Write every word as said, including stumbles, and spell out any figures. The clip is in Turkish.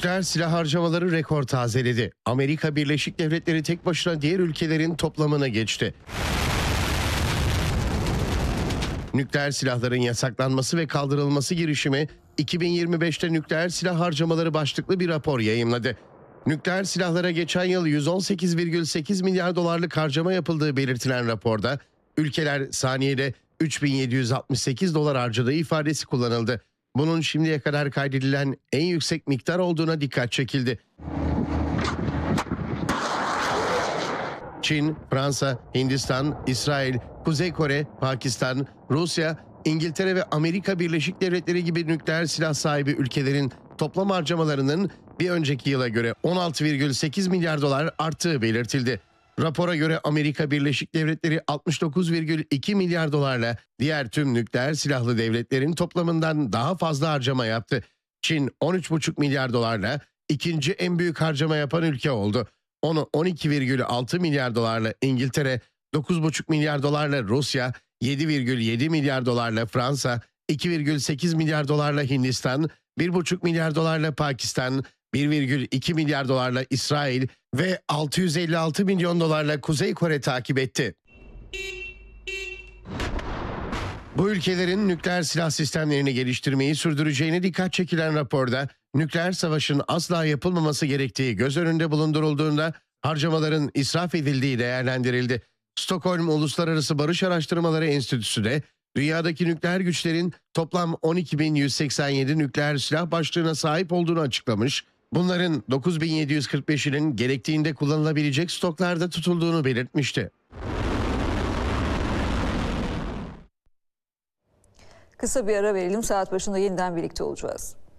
Nükleer silah harcamaları rekor tazeledi. Amerika Birleşik Devletleri tek başına diğer ülkelerin toplamına geçti. Nükleer silahların yasaklanması ve kaldırılması girişimi iki bin yirmi beşte nükleer silah harcamaları başlıklı bir rapor yayımladı. Nükleer silahlara geçen yıl yüz on sekiz virgül sekiz milyar dolarlık harcama yapıldığı belirtilen raporda ülkeler saniyede üç bin yedi yüz altmış sekiz dolar harcadığı ifadesi kullanıldı. Bunun şimdiye kadar kaydedilen en yüksek miktar olduğuna dikkat çekildi. Çin, Fransa, Hindistan, İsrail, Kuzey Kore, Pakistan, Rusya, İngiltere ve Amerika Birleşik Devletleri gibi nükleer silah sahibi ülkelerin toplam harcamalarının bir önceki yıla göre on altı virgül sekiz milyar dolar arttığı belirtildi. Rapora göre Amerika Birleşik Devletleri altmış dokuz virgül iki milyar dolarla diğer tüm nükleer silahlı devletlerin toplamından daha fazla harcama yaptı. Çin on üç virgül beş milyar dolarla ikinci en büyük harcama yapan ülke oldu. Onu on iki virgül altı milyar dolarla İngiltere, dokuz virgül beş milyar dolarla Rusya, yedi virgül yedi milyar dolarla Fransa, iki virgül sekiz milyar dolarla Hindistan, bir virgül beş milyar dolarla Pakistan, bir virgül iki milyar dolarla İsrail ve altı yüz elli altı milyon dolarla Kuzey Kore takip etti. Bu ülkelerin nükleer silah sistemlerini geliştirmeyi sürdüreceğine dikkat çekilen raporda, nükleer savaşın asla yapılmaması gerektiği göz önünde bulundurulduğunda harcamaların israf edildiği değerlendirildi. Stockholm Uluslararası Barış Araştırmaları Enstitüsü de dünyadaki nükleer güçlerin toplam on iki bin yüz seksen yedi nükleer silah başlığına sahip olduğunu açıklamış, bunların dokuz bin yedi yüz kırk beşinin gerektiğinde kullanılabilecek stoklarda tutulduğunu belirtmişti. Kısa bir ara verelim. Saat başında yeniden birlikte olacağız.